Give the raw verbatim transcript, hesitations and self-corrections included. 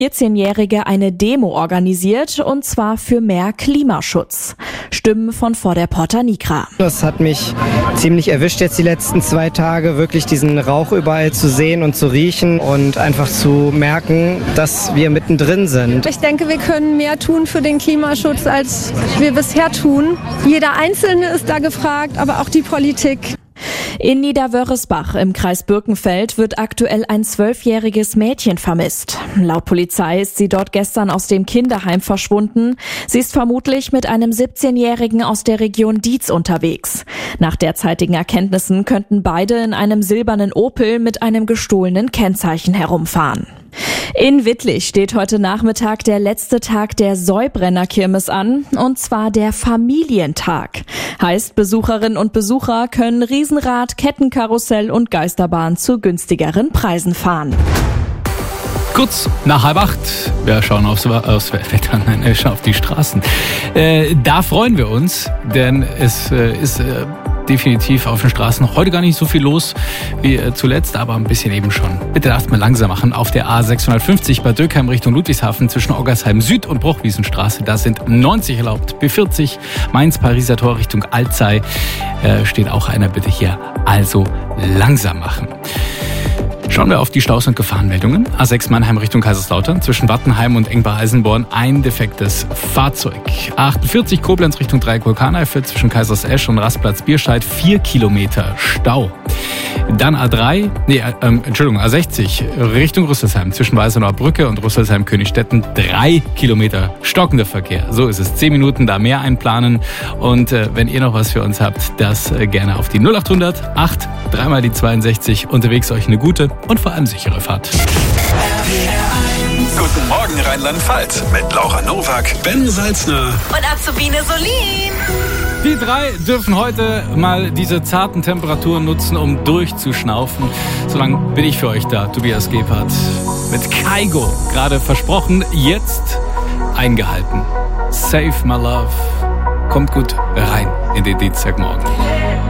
vierzehnjährige eine Demo organisiert, und zwar für mehr Klimaschutz. Stimmen von vor der Porta Nigra. Das hat mich ziemlich erwischt jetzt die letzten zwei Tage, wirklich diesen Rauch überall zu sehen und zu riechen und einfach zu merken, dass wir mittendrin sind. Ich denke, wir können mehr tun für den Klimaschutz, als wir bisher tun. Jeder Einzelne ist da gefragt, aber auch die Politik. In Niederwörresbach im Kreis Birkenfeld wird aktuell ein zwölfjähriges Mädchen vermisst. Laut Polizei ist sie dort gestern aus dem Kinderheim verschwunden. Sie ist vermutlich mit einem siebzehnjährigen aus der Region Dietz unterwegs. Nach derzeitigen Erkenntnissen könnten beide in einem silbernen Opel mit einem gestohlenen Kennzeichen herumfahren. In Wittlich steht heute Nachmittag der letzte Tag der Säubrenner-Kirmes an, und zwar der Familientag. Heißt, Besucherinnen und Besucher können Riesenrad, Kettenkarussell und Geisterbahn zu günstigeren Preisen fahren. Kurz nach halb acht, wir schauen aufs, aufs Wetter, nein, wir schauen auf die Straßen. Äh, da freuen wir uns, denn es äh, ist äh, definitiv auf den Straßen heute gar nicht so viel los wie äh, zuletzt, aber ein bisschen eben schon. Bitte lasst mal langsam machen. Auf der A sechshundertfünfzig bei Döckheim Richtung Ludwigshafen zwischen Oggersheim Süd und Bruchwiesenstraße, da sind neunzig erlaubt. B vierzig Mainz-Pariser Tor Richtung Alzey äh, steht auch einer, bitte hier also langsam machen. Schauen wir auf die Staus- und Gefahrenmeldungen. A sechs Mannheim Richtung Kaiserslautern, zwischen Wattenheim und Engbar-Eisenborn ein defektes Fahrzeug. A achtundvierzig Koblenz Richtung Dreieck-Vulkaneifel, zwischen Kaisersesch und Rastplatz Bierscheid vier Kilometer Stau. Dann A drei, nee, ähm, Entschuldigung, A sechzig Richtung Rüsselsheim, zwischen Weißenauer Brücke und Rüsselsheim-Königstetten drei Kilometer stockender Verkehr. So ist es. Zehn Minuten da mehr einplanen. Und äh, wenn ihr noch was für uns habt, das äh, gerne auf die null achthundert acht, dreimal die zweiundsechzig. Unterwegs euch eine gute und vor allem sichere Fahrt. Guten Morgen Rheinland-Pfalz mit Laura Nowak, Ben Salzner und Azubine Solin. Die drei dürfen heute mal diese zarten Temperaturen nutzen, um durchzuschnaufen. Solange bin ich für euch da, Tobias Gebhardt. Mit Kaigo, gerade versprochen, jetzt eingehalten. Save my love. Kommt gut rein in den Dienstagmorgen.